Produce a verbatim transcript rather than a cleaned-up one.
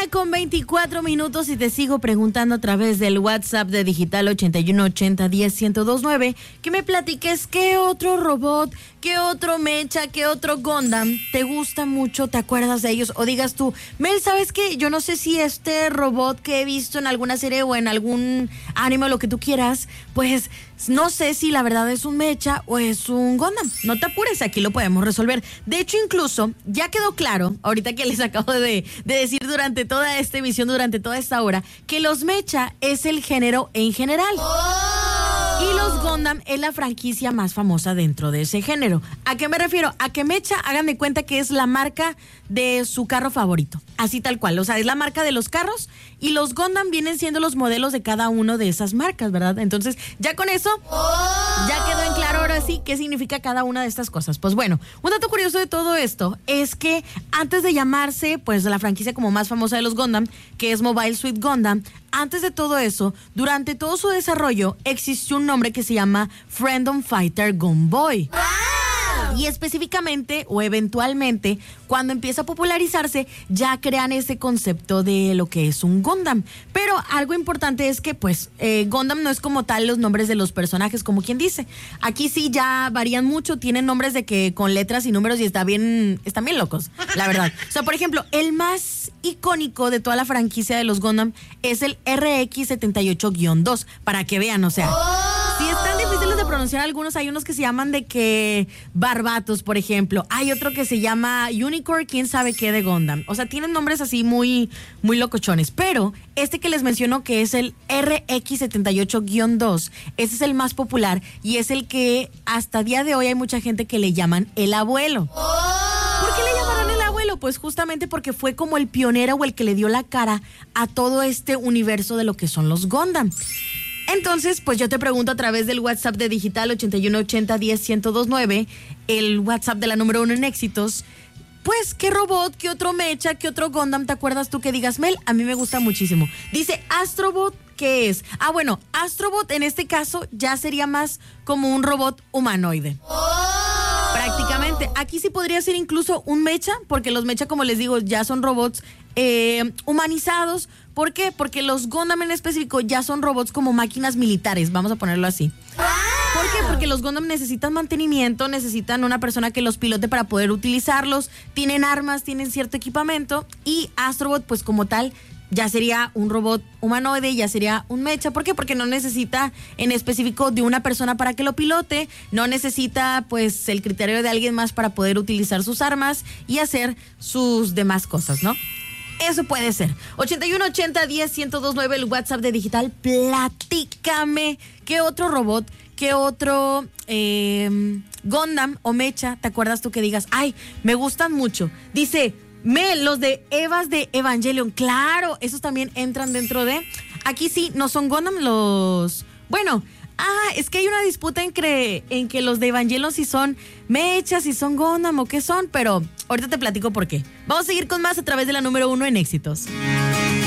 con veinticuatro minutos y te sigo preguntando a través del WhatsApp de Digital ochenta y uno ochenta diez ciento veintinueve que me platiques qué otro robot, qué otro mecha, qué otro Gundam te gusta mucho, te acuerdas de ellos o digas tú, Mel, ¿sabes qué? Yo no sé si este robot que he visto en alguna serie o en algún anime o lo que tú quieras, pues no sé si la verdad es un mecha o es un Gundam. No te apures, aquí lo podemos resolver. De hecho, incluso ya quedó claro, ahorita que les acabo de, de decir durante toda esta emisión, durante toda esta hora, que los mecha es el género en general. Oh. Y los Gundam es la franquicia más famosa dentro de ese género. ¿A qué me refiero? A que mecha, hagan de cuenta que es la marca de su carro favorito. Así tal cual, o sea, es la marca de los carros y los Gundam vienen siendo los modelos de cada uno de esas marcas, ¿verdad? Entonces, ya con eso, oh. ya quedó en claro ahora sí qué significa cada una de estas cosas. Pues bueno, un dato curioso de todo esto es que antes de llamarse, pues, la franquicia como más famosa de los Gundam, que es Mobile Suit Gundam, antes de todo eso, durante todo su desarrollo, existió un nombre que se llama Freedom Fighter Gunboy. Y específicamente o eventualmente, cuando empieza a popularizarse, ya crean ese concepto de lo que es un Gundam. Pero algo importante es que, pues, eh, Gundam no es como tal los nombres de los personajes, como quien dice. Aquí sí ya varían mucho, tienen nombres de que con letras y números y está bien, están bien locos, la verdad. O sea, por ejemplo, el más icónico de toda la franquicia de los Gundam es el R X setenta y ocho guión dos, para que vean, o sea... Si están difíciles de pronunciar algunos, hay unos que se llaman de que Barbatos, por ejemplo. Hay otro que se llama Unicorn, quién sabe qué de Gundam. O sea, tienen nombres así muy, muy locochones. Pero este que les menciono, que es el R X setenta y ocho guión dos, ese es el más popular y es el que hasta día de hoy hay mucha gente que le llaman el abuelo. ¿Por qué le llamarán el abuelo? Pues justamente porque fue como el pionero o el que le dio la cara a todo este universo de lo que son los Gundam. Entonces, pues yo te pregunto a través del WhatsApp de Digital ochenta y uno ochenta diez ciento veintinueve, el WhatsApp de la número uno en éxitos, pues, ¿qué robot, qué otro mecha, qué otro Gundam te acuerdas tú que digas, Mel? A mí me gusta muchísimo. Dice Astrobot, ¿qué es? Ah, bueno, Astrobot en este caso ya sería más como un robot humanoide. ¡Oh! Prácticamente. Aquí sí podría ser incluso un mecha, porque los mecha, como les digo, ya son robots eh, humanizados. ¿Por qué? Porque los Gundam en específico ya son robots como máquinas militares, vamos a ponerlo así. ¿Por qué? Porque los Gundam necesitan mantenimiento, necesitan una persona que los pilote para poder utilizarlos, tienen armas, tienen cierto equipamiento y Astrobot pues como tal ya sería un robot humanoide, ya sería un mecha. ¿Por qué? Porque no necesita en específico de una persona para que lo pilote, no necesita pues el criterio de alguien más para poder utilizar sus armas y hacer sus demás cosas, ¿no? Eso puede ser. ochenta y uno ochenta diez ciento veintinueve, el WhatsApp de Digital. Platícame, ¿qué otro robot, qué otro eh, Gundam o mecha te acuerdas tú que digas, ay, me gustan mucho? Dice, Mel, los de Evas de Evangelion. Claro, esos también entran dentro de... Aquí sí, no son Gundam los... Bueno... Ah, es que hay una disputa en que, en que los de Evangelion si son mechas, si son Gundam o qué son, pero ahorita te platico por qué. Vamos a seguir con más a través de la número uno en éxitos.